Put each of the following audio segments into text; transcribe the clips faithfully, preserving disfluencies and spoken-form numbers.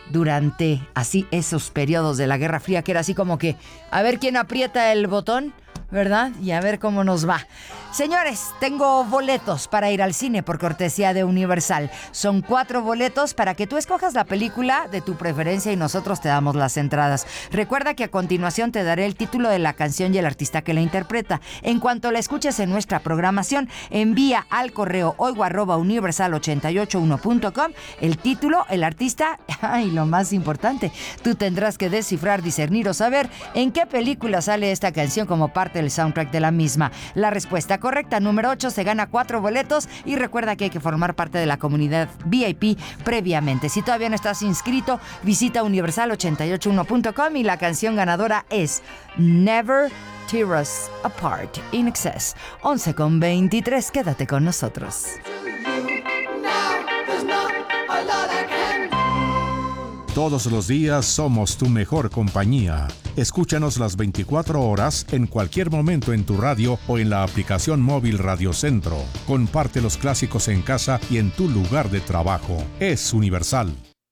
durante así esos periodos de la Guerra Fría, que era así como que a ver quién aprieta el botón, ¿verdad? Y a ver cómo nos va. Señores, tengo boletos para ir al cine por cortesía de Universal. Son cuatro boletos para que tú escojas la película de tu preferencia y nosotros te damos las entradas. Recuerda que a continuación te daré el título de la canción y el artista que la interpreta. En cuanto la escuches en nuestra programación, envía al correo oigo arroba universal ochenta y ocho uno punto com el título, el artista y lo más importante, tú tendrás que descifrar, discernir o saber en qué película sale esta canción como parte del soundtrack de la misma. La respuesta correcta, número ocho, se gana cuatro boletos y recuerda que hay que formar parte de la comunidad V I P previamente. Si todavía no estás inscrito, visita universal ochenta y ocho uno punto com y la canción ganadora es Never Tear Us Apart, In Excess. once con veintitrés, quédate con nosotros. Todos los días somos tu mejor compañía. Escúchanos las veinticuatro horas en cualquier momento en tu radio o en la aplicación móvil Radio Centro. Comparte los clásicos en casa y en tu lugar de trabajo. Es Universal.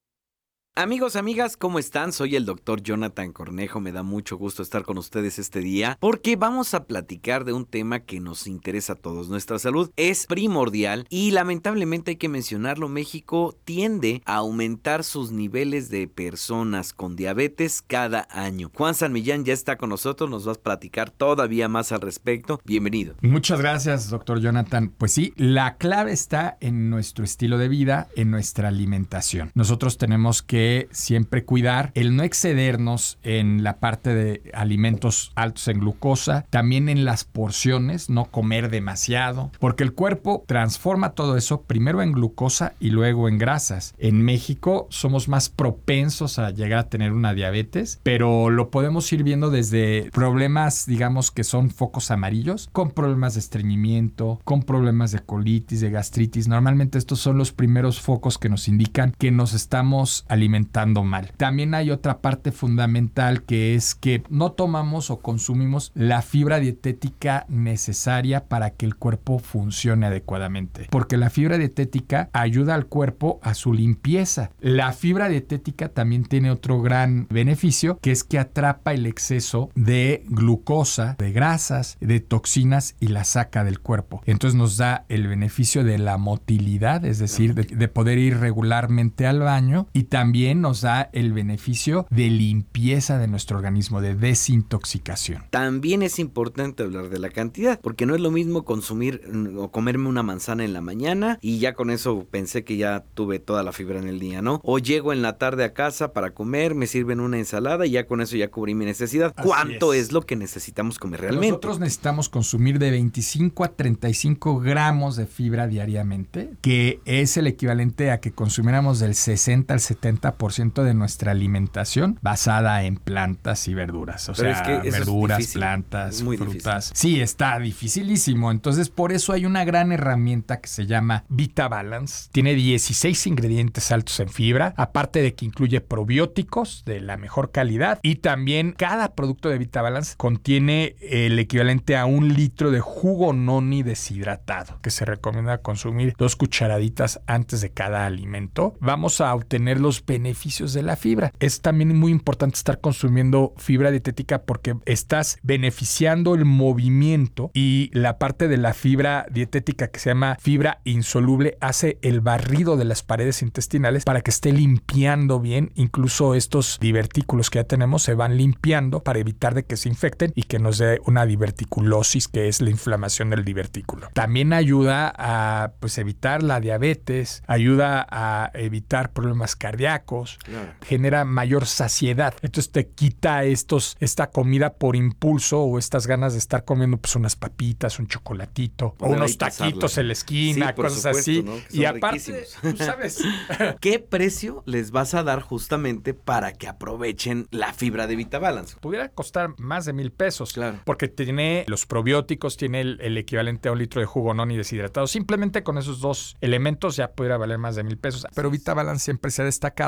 Amigos, amigas, ¿cómo están? Soy el doctor Jonathan Cornejo. Me da mucho gusto estar con ustedes este día porque vamos a platicar de un tema que nos interesa a todos. Nuestra salud es primordial y lamentablemente hay que mencionarlo. México tiende a aumentar sus niveles de personas con diabetes cada año. Juan San Millán ya está con nosotros, nos vas a platicar todavía más al respecto. Bienvenido. Muchas gracias, doctor Jonathan. Pues sí, la clave está en nuestro estilo de vida, en nuestra alimentación. Nosotros tenemos que siempre cuidar el no excedernos en la parte de alimentos altos en glucosa, también en las porciones, no comer demasiado, porque el cuerpo transforma todo eso primero en glucosa y luego en grasas. En México somos más propensos a llegar a tener una diabetes, pero lo podemos ir viendo desde problemas, digamos, que son focos amarillos, con problemas de estreñimiento, con problemas de colitis, de gastritis. Normalmente estos son los primeros focos que nos indican que nos estamos alimentando mal. También hay otra parte fundamental, que es que no tomamos o consumimos la fibra dietética necesaria para que el cuerpo funcione adecuadamente, porque la fibra dietética ayuda al cuerpo a su limpieza. La fibra dietética también tiene otro gran beneficio, que es que atrapa el exceso de glucosa, de grasas, de toxinas y la saca del cuerpo. Entonces nos da el beneficio de la motilidad, es decir, de, de poder ir regularmente al baño, y también nos da el beneficio de limpieza de nuestro organismo, de desintoxicación. También es importante hablar de la cantidad, porque no es lo mismo consumir o comerme una manzana en la mañana y ya con eso pensé que ya tuve toda la fibra en el día, ¿no? O llego en la tarde a casa para comer, me sirven una ensalada y ya con eso ya cubrí mi necesidad. Así ¿Cuánto es. es lo que necesitamos comer realmente? Nosotros necesitamos consumir de veinticinco a treinta y cinco gramos de fibra diariamente, que es el equivalente a que consumiéramos del sesenta al setenta por ciento de nuestra alimentación basada en plantas y verduras. O Pero sea, es que verduras, es plantas, muy frutas. difícil. Sí, está dificilísimo. Entonces, por eso hay una gran herramienta que se llama VitaBalance. Tiene dieciséis ingredientes altos en fibra, aparte de que incluye probióticos de la mejor calidad, y también cada producto de VitaBalance contiene el equivalente a un litro de jugo noni deshidratado, que se recomienda consumir dos cucharaditas antes de cada alimento. Vamos a obtener los beneficios de la fibra. Es también muy importante estar consumiendo fibra dietética porque estás beneficiando el movimiento, y la parte de la fibra dietética que se llama fibra insoluble hace el barrido de las paredes intestinales para que esté limpiando bien. Incluso estos divertículos que ya tenemos se van limpiando para evitar de que se infecten y que nos dé una diverticulosis, que es la inflamación del divertículo. También ayuda a pues evitar la diabetes, ayuda a evitar problemas cardíacos, claro. Genera mayor saciedad. Entonces te quita estos, esta comida por impulso o estas ganas de estar comiendo pues unas papitas, un chocolatito o unos taquitos en la esquina, sí, cosas supuesto, así. ¿no? Y aparte, tú sabes. ¿Qué precio les vas a dar justamente para que aprovechen la fibra de VitaBalance? Pudiera costar más de mil pesos. Claro. Porque tiene los probióticos, tiene el, el equivalente a un litro de jugo noni deshidratado. Simplemente con esos dos elementos ya pudiera valer más de mil pesos. Pero VitaBalance siempre se ha destacado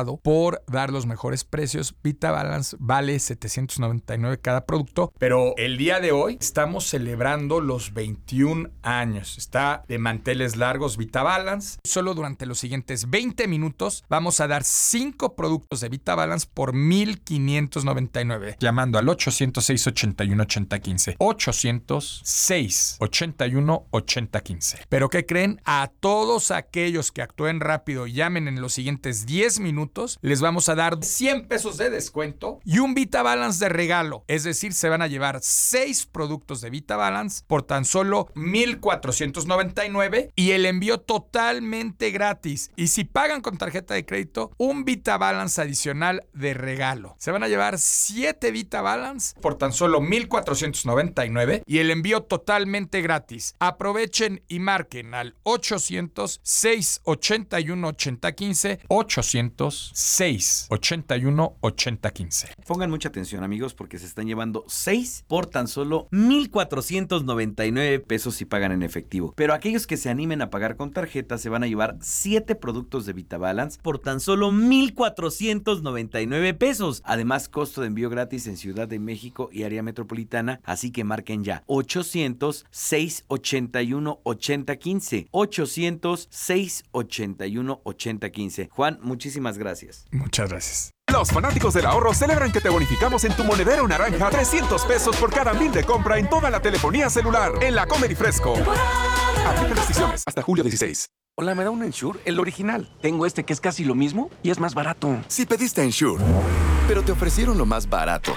preocupado por dar los mejores precios. VitaBalance vale setecientos noventa y nueve cada producto, pero el día de hoy estamos celebrando los veintiún años. Está de manteles largos VitaBalance. Solo durante los siguientes veinte minutos vamos a dar cinco productos de VitaBalance por mil quinientos noventa y nueve. Llamando al ochocientos seis ochenta y uno ochenta quince. ochocientos seis ochenta y uno ochenta quince. ¿Pero qué creen? A todos aquellos que actúen rápido y llamen en los siguientes diez minutos, les vamos a dar cien pesos de descuento y un VitaBalance de regalo. Es decir, se van a llevar seis productos de VitaBalance por tan solo mil cuatrocientos noventa y nueve y el envío totalmente gratis. Y si pagan con tarjeta de crédito, un VitaBalance adicional de regalo. Se van a llevar siete VitaBalance por tan solo mil cuatrocientos noventa y nueve y el envío totalmente gratis. Aprovechen y marquen al ochocientos seis ochenta y uno ochenta quince. ochocientos seis ochenta y uno ochenta quince. Pongan mucha atención, amigos, porque se están llevando seis por tan solo mil cuatrocientos noventa y nueve pesos si pagan en efectivo. Pero aquellos que se animen a pagar con tarjeta se van a llevar siete productos de VitaBalance por tan solo mil cuatrocientos noventa y nueve pesos. Además, costo de envío gratis en Ciudad de México y área metropolitana, así que marquen ya ochocientos seis ochenta y uno ochenta quince. ochocientos seis ochenta y uno ochenta quince. Juan, muchísimas gracias. Muchas gracias. Los fanáticos del ahorro celebran que te bonificamos en tu monedero naranja trescientos pesos por cada mil de compra en toda la telefonía celular en la Comer y Fresco. Aplica restricciones hasta julio dieciséis. Hola, ¿me da un Ensure? El original. Tengo este que es casi lo mismo y es más barato. Si pediste Ensure, pero te ofrecieron lo más barato.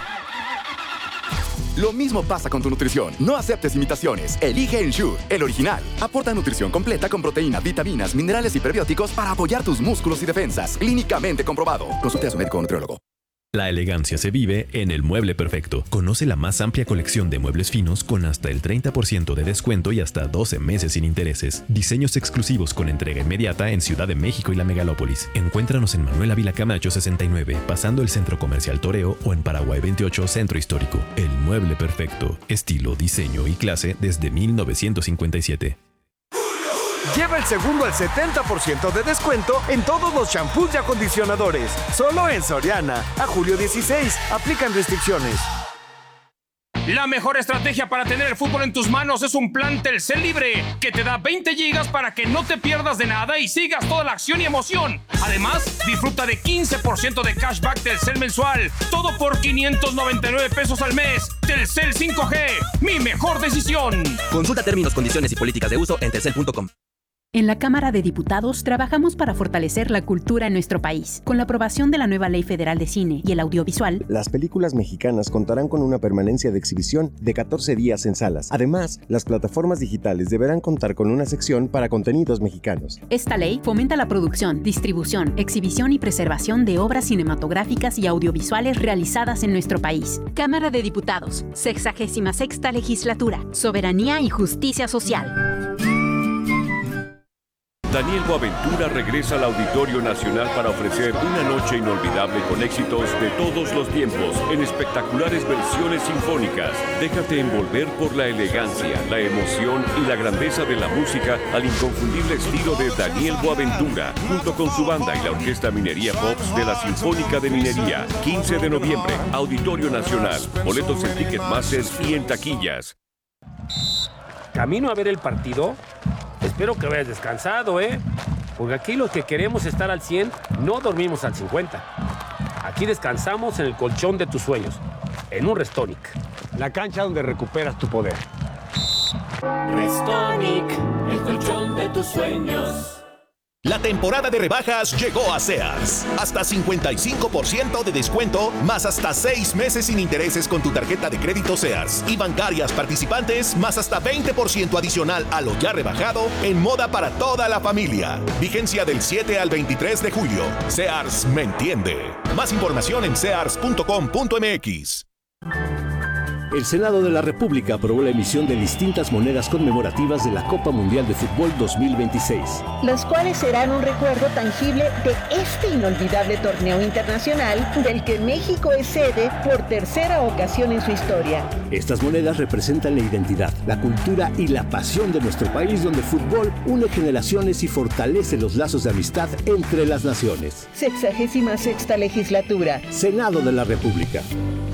Lo mismo pasa con tu nutrición. No aceptes imitaciones. Elige Ensure, el original. Aporta nutrición completa con proteínas, vitaminas, minerales y prebióticos para apoyar tus músculos y defensas. Clínicamente comprobado. Consulte a su médico o nutriólogo. La elegancia se vive en El Mueble Perfecto. Conoce la más amplia colección de muebles finos con hasta el treinta por ciento de descuento y hasta doce meses sin intereses. Diseños exclusivos con entrega inmediata en Ciudad de México y la Megalópolis. Encuéntranos en Manuel Ávila Camacho sesenta y nueve, pasando el Centro Comercial Toreo, o en Paraguay veintiocho, Centro Histórico. El Mueble Perfecto. Estilo, diseño y clase desde mil novecientos cincuenta y siete. Lleva el segundo al setenta por ciento de descuento en todos los champús y acondicionadores. Solo en Soriana. A julio dieciséis. Aplican restricciones. La mejor estrategia para tener el fútbol en tus manos es un plan Telcel Libre, que te da veinte gigas para que no te pierdas de nada y sigas toda la acción y emoción. Además, disfruta de quince por ciento de cashback Telcel mensual. Todo por quinientos noventa y nueve pesos al mes. Telcel cinco G, mi mejor decisión. Consulta términos, condiciones y políticas de uso en telcel punto com. En la Cámara de Diputados trabajamos para fortalecer la cultura en nuestro país. Con la aprobación de la nueva Ley Federal de Cine y el Audiovisual, las películas mexicanas contarán con una permanencia de exhibición de catorce días en salas. Además, las plataformas digitales deberán contar con una sección para contenidos mexicanos. Esta ley fomenta la producción, distribución, exhibición y preservación de obras cinematográficas y audiovisuales realizadas en nuestro país. Cámara de Diputados, sexagésima sexta Legislatura, Soberanía y Justicia Social. Daniel Boaventura regresa al Auditorio Nacional para ofrecer una noche inolvidable con éxitos de todos los tiempos en espectaculares versiones sinfónicas. Déjate envolver por la elegancia, la emoción y la grandeza de la música al inconfundible estilo de Daniel Boaventura, junto con su banda y la Orquesta Minería Pops de la Sinfónica de Minería. quince de noviembre, Auditorio Nacional. Boletos en Ticketmaster y en taquillas. ¿Camino a ver el partido? Espero que vayas descansado, ¿eh? Porque aquí los que queremos estar al cien no dormimos al cincuenta. Aquí descansamos en el colchón de tus sueños, en un Restonic. La cancha donde recuperas tu poder. Restonic, el colchón de tus sueños. La temporada de rebajas llegó a Sears. Hasta cincuenta y cinco por ciento de descuento, más hasta seis meses sin intereses con tu tarjeta de crédito Sears. Y bancarias participantes, más hasta veinte por ciento adicional a lo ya rebajado en moda para toda la familia. Vigencia del siete al veintitrés de julio. Sears me entiende. Más información en sears punto com punto m x. El Senado de la República aprobó la emisión de distintas monedas conmemorativas de la Copa Mundial de Fútbol dos mil veintiséis. Las cuales serán un recuerdo tangible de este inolvidable torneo internacional del que México es sede por tercera ocasión en su historia. Estas monedas representan la identidad, la cultura y la pasión de nuestro país, donde el fútbol une generaciones y fortalece los lazos de amistad entre las naciones. Sexagésima sexta legislatura. Senado de la República.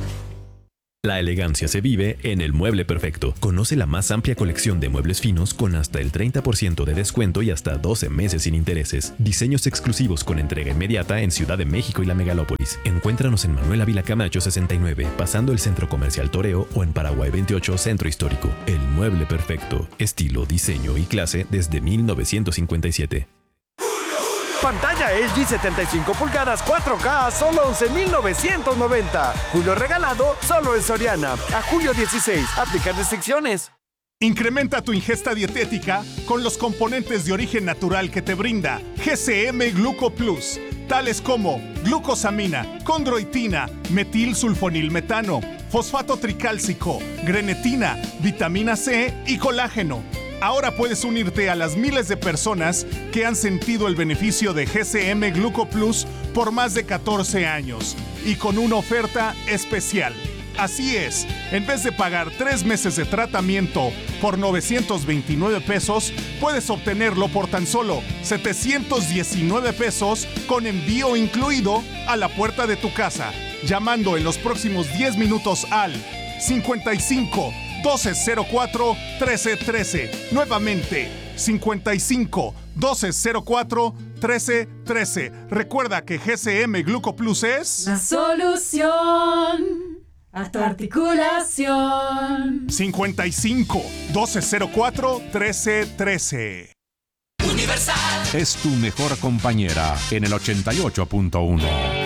La elegancia se vive en El Mueble Perfecto. Conoce la más amplia colección de muebles finos con hasta el treinta por ciento de descuento y hasta doce meses sin intereses. Diseños exclusivos con entrega inmediata en Ciudad de México y la Megalópolis. Encuéntranos en Manuel Ávila Camacho sesenta y nueve, pasando el Centro Comercial Toreo, o en Paraguay veintiocho, Centro Histórico. El Mueble Perfecto. Estilo, diseño y clase desde mil novecientos cincuenta y siete. Pantalla L G setenta y cinco pulgadas cuatro K a solo once mil novecientos noventa. Julio regalado solo en Soriana. A julio dieciséis. Aplicar restricciones. Incrementa tu ingesta dietética con los componentes de origen natural que te brinda G C M Gluco Plus, tales como glucosamina, condroitina, metilsulfonilmetano, fosfato tricálcico, grenetina, vitamina C y colágeno. Ahora puedes unirte a las miles de personas que han sentido el beneficio de G C M Gluco Plus por más de catorce años y con una oferta especial. Así es, en vez de pagar tres meses de tratamiento por novecientos veintinueve pesos, puedes obtenerlo por tan solo setecientos diecinueve pesos con envío incluido a la puerta de tu casa, llamando en los próximos diez minutos al cincuenta y cinco doce cero cuatro trece trece. Nuevamente, cincuenta y cinco doce cero cuatro trece trece. Recuerda que G C M Gluco Plus es la solución a tu articulación. cincuenta y cinco doce cero cuatro trece trece. Universal es tu mejor compañera en el ochenta y ocho punto uno.